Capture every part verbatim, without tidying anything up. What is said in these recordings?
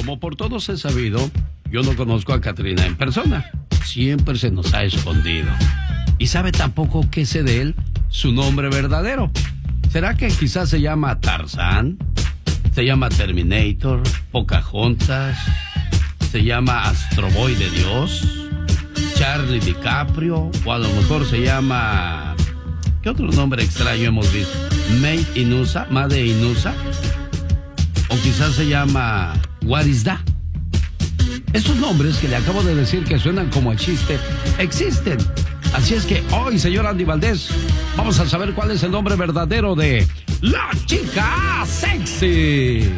Como por todos es sabido, yo no conozco a Katrina en persona. Siempre se nos ha escondido. ¿Y sabe tampoco qué sé de él? Su nombre verdadero. ¿Será que quizás se llama Tarzán? ¿Se llama Terminator? ¿Pocahontas? ¿Se llama Astro Boy de Dios? ¿Charlie DiCaprio? O a lo mejor se llama... ¿Qué otro nombre extraño hemos visto? ¿Made in U S A? ¿Made in U S A? O quizás se llama What is that? Esos nombres que le acabo de decir que suenan como el chiste, existen. Así es que hoy, señor Andy Valdés, vamos a saber cuál es el nombre verdadero de la chica sexy.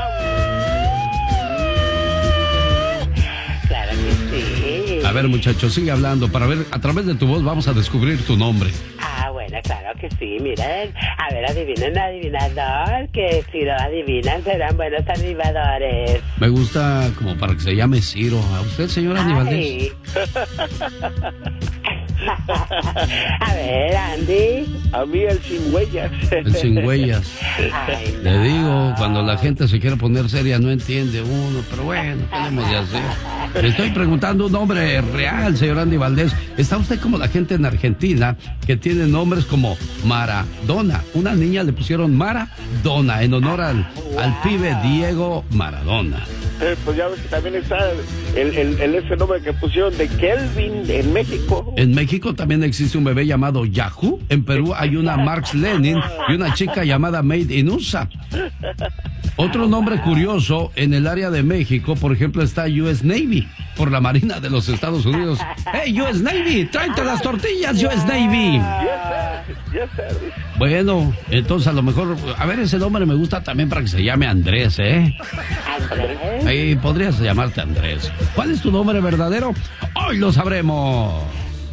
Claro que sí. A ver, muchachos, sigue hablando para ver, a través de tu voz vamos a descubrir tu nombre. Ah, bueno, claro que sí, miren. A ver, adivinen, adivinador, que si lo adivinan serán buenos animadores. Me gusta como para que se llame Ciro. ¿A usted, señor Andy Valdés? A ver, Andy. A mí el sin huellas. El sin huellas. Ay, no. Le digo, cuando la gente se quiere poner seria no entiende uno, pero bueno, ¿qué le hemos de hacer? Le estoy preguntando un nombre real, señor Andy Valdés. ¿Está usted como la gente en Argentina que tiene nombres como Maradona? Una niña le pusieron Maradona en honor al, wow. al pibe Diego Maradona. Eh, pues ya ves que también está el, el, el, ese nombre que pusieron de Kelvin en México. En México también existe un bebé llamado Yahoo. En Perú hay una Marx Lenin y una chica llamada Made in U S A. Otro nombre curioso, en el área de México, por ejemplo, está U S Navy, por la Marina de los Estados Unidos. ¡Hey, U S Navy! ¡Tráete las tortillas, U S Navy! Yes, sir. Yes, sir. Bueno, entonces a lo mejor, a ver, ese nombre me gusta también para que se llame Andrés, ¿eh? Andrés. Ahí podrías llamarte Andrés. ¿Cuál es tu nombre verdadero? Hoy lo sabremos.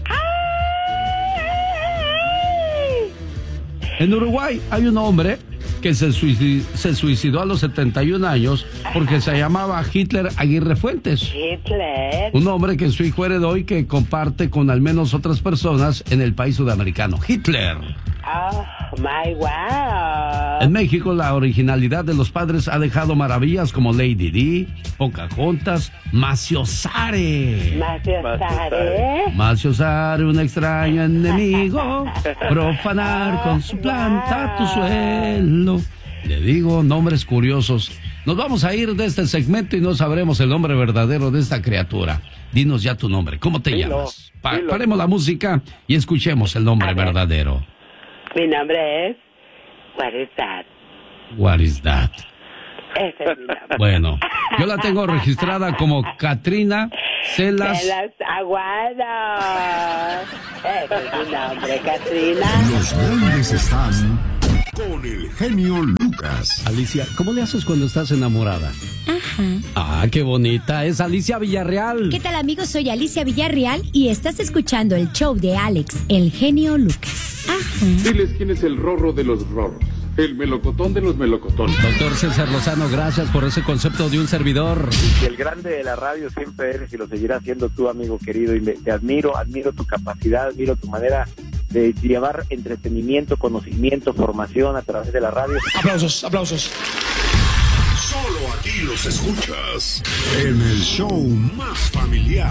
En Uruguay hay un hombre que se suicidó, se suicidó a los setenta y un años porque se llamaba Hitler Aguirre Fuentes. Hitler. Un hombre que su hijo heredó y que comparte con al menos otras personas en el país sudamericano. Hitler. Oh, my wow. En México, la originalidad de los padres ha dejado maravillas como Lady Di, Pocahontas, Macio Sare. Macio Sare. Macio Sare, un extraño enemigo, profanar con su planta tu suelo. Le digo, nombres curiosos. Nos vamos a ir de este segmento y no sabremos el nombre verdadero de esta criatura. Dinos ya tu nombre, ¿cómo te Dilo, llamas? Pa- dilo. paremos la música y escuchemos el nombre verdadero. Mi nombre es... What is that? What is that? Ese es mi nombre. Bueno, yo la tengo registrada como Katrina Celas. Celas Aguado. Ese es mi nombre, Katrina. Los grandes están con el genio Lucas. Alicia, ¿cómo le haces cuando estás enamorada? Ajá. Ah, qué bonita. Es Alicia Villarreal. ¿Qué tal, amigos? Soy Alicia Villarreal y estás escuchando el show de Alex, el genio Lucas. Ajá. Diles quién es el rorro de los rorros, el melocotón de los melocotones. Doctor César Lozano, gracias por ese concepto de un servidor. Y el grande de la radio siempre eres y lo seguirás siendo tú, amigo querido. Y me- te admiro, admiro tu capacidad, admiro tu manera de llevar entretenimiento, conocimiento, formación a través de la radio. Aplausos, aplausos. Solo aquí los escuchas en el show más familiar.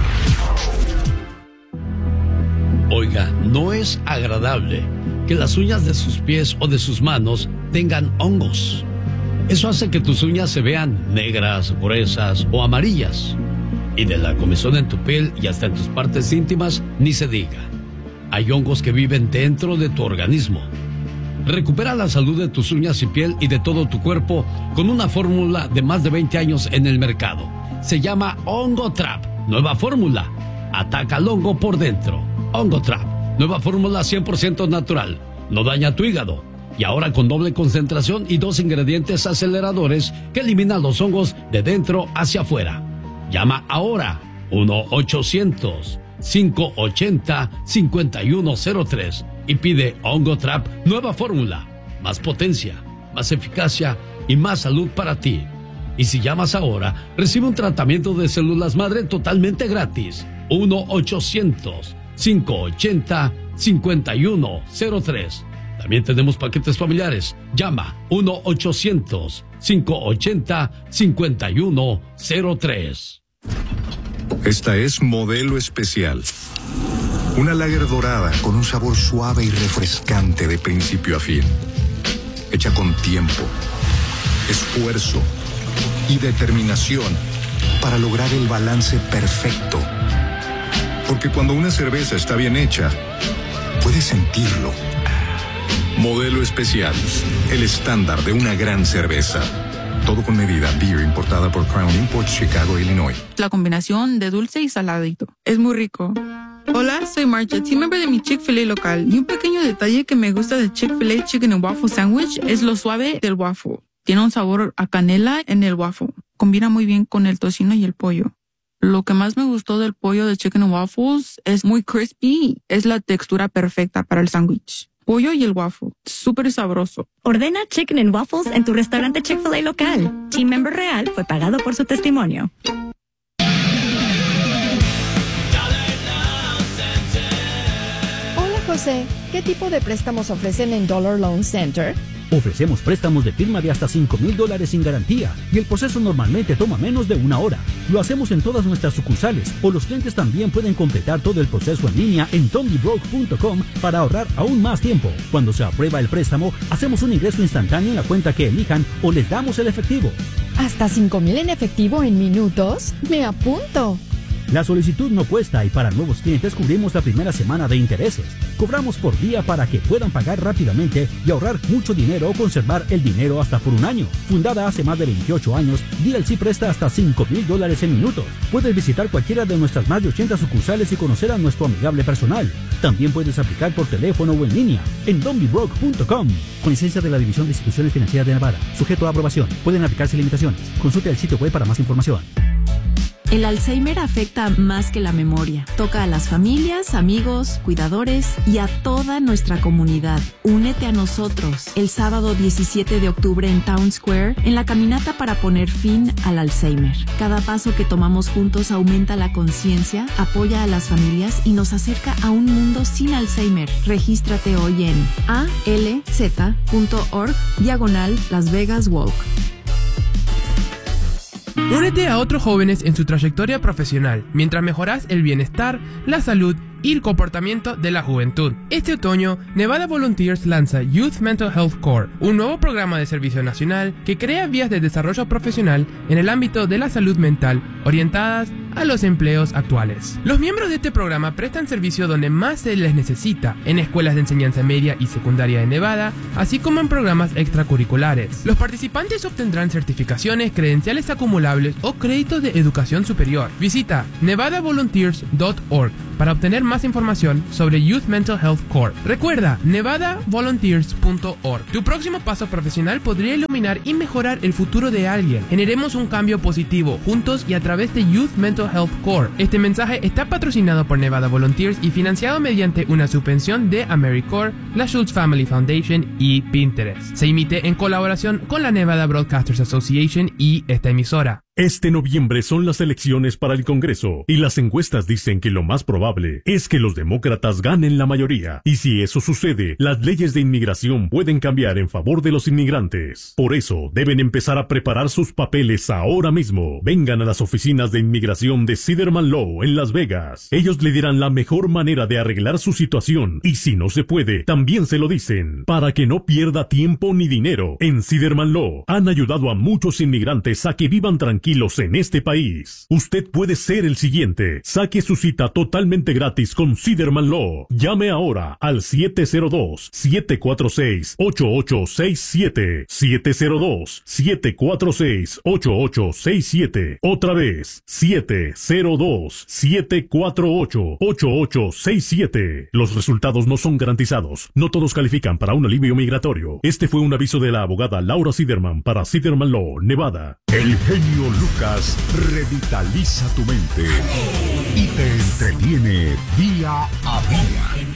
Oiga, no es agradable que las uñas de sus pies o de sus manos tengan hongos. Eso hace que tus uñas se vean negras, gruesas o amarillas. Y de la comezón en tu piel y hasta en tus partes íntimas, ni se diga. Hay hongos que viven dentro de tu organismo. Recupera la salud de tus uñas y piel y de todo tu cuerpo con una fórmula de más de veinte años en el mercado. Se llama Hongo Trap. Nueva fórmula. Ataca al hongo por dentro. Hongo Trap. Nueva fórmula cien por ciento natural. No daña tu hígado. Y ahora con doble concentración y dos ingredientes aceleradores que eliminan los hongos de dentro hacia afuera. Llama ahora uno ochocientos, cinco ochenta, cincuenta y uno cero tres y pide Hongo Trap nueva fórmula. Más potencia, más eficacia y más salud para ti. Y si llamas ahora, recibe un tratamiento de células madre totalmente gratis. uno ochocientos, cinco ochenta, cincuenta y uno cero tres. También tenemos paquetes familiares. Llama uno ochocientos, cinco ochenta, cincuenta y uno cero tres. Esta es Modelo Especial. Una lager dorada con un sabor suave y refrescante de principio a fin. Hecha con tiempo, esfuerzo y determinación para lograr el balance perfecto. Porque cuando una cerveza está bien hecha, puedes sentirlo. Modelo Especial, el estándar de una gran cerveza. Todo con medida. Beer importada por Crown Imports, Chicago, Illinois. La combinación de dulce y saladito. Es muy rico. Hola, soy Marcha, team member de mi Chick-fil-A local. Y un pequeño detalle que me gusta de Chick-fil-A Chicken and Waffle Sandwich es lo suave del waffle. Tiene un sabor a canela en el waffle. Combina muy bien con el tocino y el pollo. Lo que más me gustó del pollo de Chicken and Waffles es muy crispy. Es la textura perfecta para el sándwich. Pollo y el waffle. Súper sabroso. Ordena Chicken and Waffles en tu restaurante Chick-fil-A local. Team member real fue pagado por su testimonio. Hola José, ¿qué tipo de préstamos ofrecen en Dollar Loan Center? Ofrecemos préstamos de firma de hasta cinco mil dólares sin garantía y el proceso normalmente toma menos de una hora. Lo hacemos en todas nuestras sucursales o los clientes también pueden completar todo el proceso en línea en tony broke punto com para ahorrar aún más tiempo. Cuando se aprueba el préstamo, hacemos un ingreso instantáneo en la cuenta que elijan o les damos el efectivo. ¿Hasta cinco mil en efectivo en minutos? ¡Me apunto! La solicitud no cuesta y para nuevos clientes cubrimos la primera semana de intereses. Cobramos por día para que puedan pagar rápidamente y ahorrar mucho dinero o conservar el dinero hasta por un año. Fundada hace más de veintiocho años, D L C presta hasta cinco mil dólares en minutos. Puedes visitar cualquiera de nuestras más de ochenta sucursales y conocer a nuestro amigable personal. También puedes aplicar por teléfono o en línea en donny broke punto com. Con licencia de la División de Instituciones Financieras de Nevada. Sujeto a aprobación. Pueden aplicarse limitaciones. Consulte el sitio web para más información. El Alzheimer afecta más que la memoria. Toca a las familias, amigos, cuidadores y a toda nuestra comunidad. Únete a nosotros el sábado diecisiete de octubre en Town Square en la caminata para poner fin al Alzheimer. Cada paso que tomamos juntos aumenta la conciencia, apoya a las familias y nos acerca a un mundo sin Alzheimer. Regístrate hoy en alz.org diagonal Las Vegas Walk. Únete a otros jóvenes en su trayectoria profesional, mientras mejoras el bienestar, la salud y el comportamiento de la juventud. Este otoño, Nevada Volunteers lanza Youth Mental Health Corps, un nuevo programa de servicio nacional que crea vías de desarrollo profesional en el ámbito de la salud mental orientadas a los empleos actuales. Los miembros de este programa prestan servicio donde más se les necesita, en escuelas de enseñanza media y secundaria de Nevada, así como en programas extracurriculares. Los participantes obtendrán certificaciones, credenciales acumulables o créditos de educación superior. Visita nevada volunteers punto org para obtener más información sobre Youth Mental Health Corps. Recuerda, nevada volunteers punto org. Tu próximo paso profesional podría iluminar y mejorar el futuro de alguien. Generemos un cambio positivo, juntos y a través de Youth Mental Health Corps. Este mensaje está patrocinado por Nevada Volunteers y financiado mediante una subvención de AmeriCorps, la Schultz Family Foundation y Pinterest. Se emite en colaboración con la Nevada Broadcasters Association y esta emisora. Este noviembre son las elecciones para el Congreso y las encuestas dicen que lo más probable es que los demócratas ganen la mayoría. Y si eso sucede, las leyes de inmigración pueden cambiar en favor de los inmigrantes. Por eso, deben empezar a preparar sus papeles ahora mismo. Vengan a las oficinas de inmigración de Siderman Law en Las Vegas. Ellos le dirán la mejor manera de arreglar su situación y si no se puede, también se lo dicen, para que no pierda tiempo ni dinero. En Siderman Law han ayudado a muchos inmigrantes a que vivan tranquilos en este país. Usted puede ser el siguiente. Saque su cita totalmente gratis con Siderman Law. Llame ahora al siete cero dos, siete cuatro seis, ocho ocho seis siete. siete cero dos, siete cuatro seis, ocho ocho seis siete. Otra vez, siete cero dos, siete cuatro ocho, ocho ocho seis siete. Los resultados no son garantizados. No todos califican para un alivio migratorio. Este fue un aviso de la abogada Laura Siderman para Siderman Law, Nevada. El genio Lucas revitaliza tu mente y te entretiene día a día.